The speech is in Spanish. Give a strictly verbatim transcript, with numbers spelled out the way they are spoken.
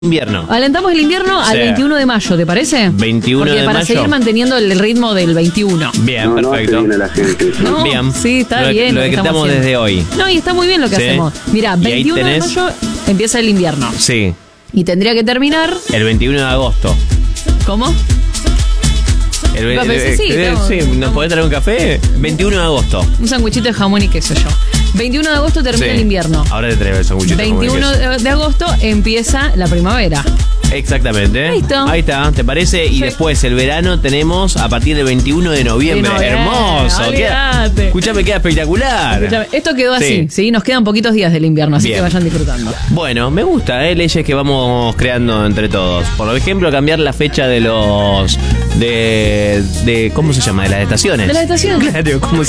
Invierno. Alentamos el invierno al Sí. veintiuno de mayo, ¿te parece? veintiuno Porque de para mayo. seguir manteniendo el ritmo del veintiuno. Bien, No, no hace perfecto. bien a la gente. ¿No? Bien. Sí, está Lo- bien. Lo que estamos decretamos haciendo. desde hoy. No, y está muy bien lo que Sí. hacemos. Mira, Y ahí veintiuno de tenés- mayo empieza el invierno. Sí, Y tendría que terminar. el veintiuno de agosto. ¿Cómo? El, Un el- café, sí, el- estamos- sí, ¿nos estamos- podés traer un café? veintiuno de agosto. Un sanguchito de jamón y queso yo. veintiuno de agosto termina Sí. el invierno. Ahora te traigo el sanguchito. como veintiuno que es. de agosto empieza la primavera. Exactamente. Listo. Ahí está, ¿te parece? Y Sí. después el verano tenemos a partir del veintiuno de noviembre. De noviembre, Hermoso. Queda, olvídate. escúchame, queda espectacular. Escúchame, esto quedó Sí. así, ¿sí? Nos quedan poquitos días del invierno, así Bien. que vayan disfrutando. Bueno, me gusta, ¿eh? Leyes que vamos creando entre todos. Por ejemplo, cambiar la fecha de los... De, de ¿cómo se llama? De las estaciones. ¿De las estaciones? Claro, ¿cómo se